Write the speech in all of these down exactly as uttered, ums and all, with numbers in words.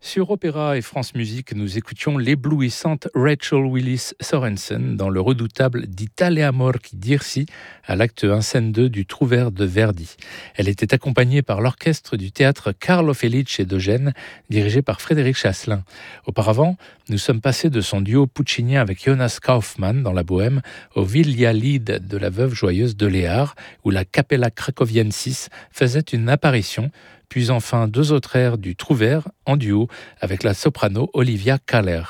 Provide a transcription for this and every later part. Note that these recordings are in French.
Sur Opéra et France Musique, nous écoutions l'éblouissante Rachel Willis Sorensen dans le redoutable D'Italia Amor chi dirsi à l'acte un scène deux du Trouvère de Verdi. Elle était accompagnée par l'orchestre du théâtre Carlo Felice d'Eugène, dirigé par Frédéric Chasselin. Auparavant, nous sommes passés de son duo puccinien avec Jonas Kaufmann dans la Bohème au Villa Lied de la Veuve Joyeuse de Léard, où la Capella Cracoviensis faisait une apparition, puis enfin deux autres airs du Trouvère en duo avec la soprano Olivia Kahler.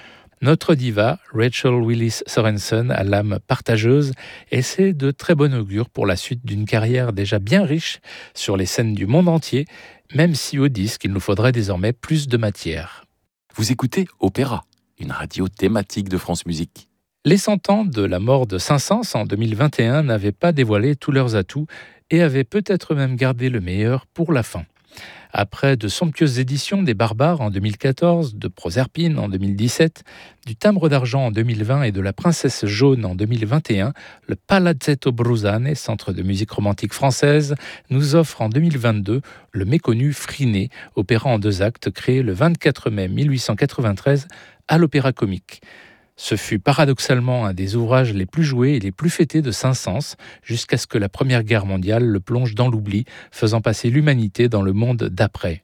Notre diva, Rachel Willis Sorensen, à l'âme partageuse, et c'est de très bon augure pour la suite d'une carrière déjà bien riche sur les scènes du monde entier, même si au disque il nous faudrait désormais plus de matière. Vous écoutez Opéra, une radio thématique de France Musique. Les cent ans de la mort de Saint-Saëns en deux mille vingt et un n'avaient pas dévoilé tous leurs atouts et avaient peut-être même gardé le meilleur pour la fin. Après de somptueuses éditions des Barbares en deux mille quatorze, de Proserpine en deux mille dix-sept, du Timbre d'argent en deux mille vingt et de la Princesse jaune en deux mille vingt et un, le Palazzetto Bruzane, centre de musique romantique française, nous offre en deux mille vingt-deux le méconnu Friné, opéra en deux actes créé le vingt-quatre mai mille huit cent quatre-vingt-treize à l'Opéra Comique. Ce fut paradoxalement un des ouvrages les plus joués et les plus fêtés de Saint-Saëns, jusqu'à ce que la Première Guerre mondiale le plonge dans l'oubli, faisant passer l'humanité dans le monde d'après.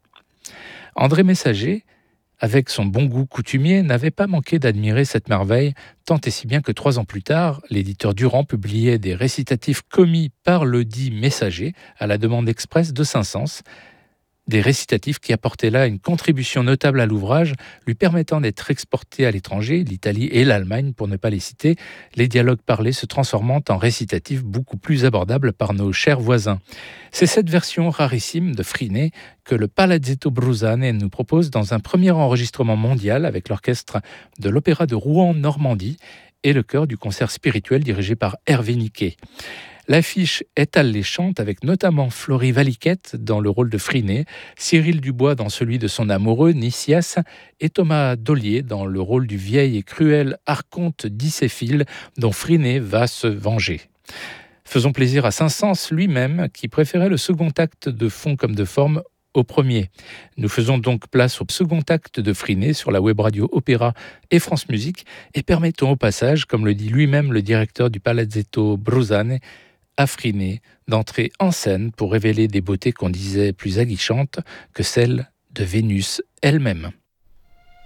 André Messager, avec son bon goût coutumier, n'avait pas manqué d'admirer cette merveille, tant et si bien que trois ans plus tard, l'éditeur Durand publiait des récitatifs commis par le dit Messager à la demande expresse de Saint-Saëns, des récitatifs qui apportaient là une contribution notable à l'ouvrage, lui permettant d'être exportés à l'étranger, l'Italie et l'Allemagne pour ne pas les citer, les dialogues parlés se transformant en récitatifs beaucoup plus abordables par nos chers voisins. C'est cette version rarissime de Friné que le Palazzetto Bruzane nous propose dans un premier enregistrement mondial avec l'orchestre de l'Opéra de Rouen-Normandie et le chœur du concert spirituel dirigé par Hervé Niquet. L'affiche est alléchante avec notamment Florie Valiquette dans le rôle de Friné, Cyril Dubois dans celui de son amoureux Nicias et Thomas Dollier dans le rôle du vieil et cruel archonte d'Icéphile dont Friné va se venger. Faisons plaisir à Saint-Saëns lui-même qui préférait le second acte de fond comme de forme au premier. Nous faisons donc place au second acte de Friné sur la web radio Opéra et France Musique et permettons au passage, comme le dit lui-même le directeur du Palazzetto Bruzane, à Friné d'entrer en scène pour révéler des beautés qu'on disait plus aguichantes que celles de Vénus elle-même.